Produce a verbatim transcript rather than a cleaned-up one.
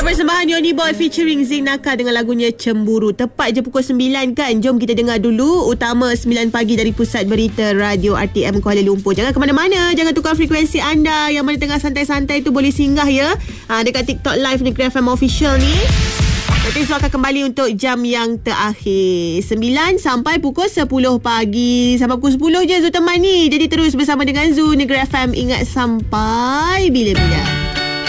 persembahan Yoni Boy featuring Zinaka dengan lagunya Cemburu. Tepat je pukul sembilan kan. Jom kita dengar dulu Utama sembilan pagi dari Pusat Berita Radio R T M Kuala Lumpur. Jangan ke mana-mana, jangan tukar frekuensi anda. Yang mana tengah santai-santai tu boleh singgah ya ha, dekat TikTok Live Negeri F M Official ni. Nanti Zul akan kembali untuk jam yang terakhir sembilan sampai pukul sepuluh pagi. Sampai pukul sepuluh je Zul temani. Jadi terus bersama dengan Zul Negeri F M. Ingat sampai bila-bila.